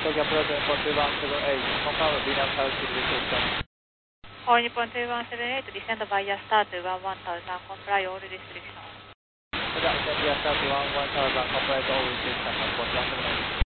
Tokyo Approach Airport 2178, confirm VNAV 56 system. All Nippon 2178, descend via start 11000, comply all restrictions. Descend via start 11000, comply all restrictions, 2178.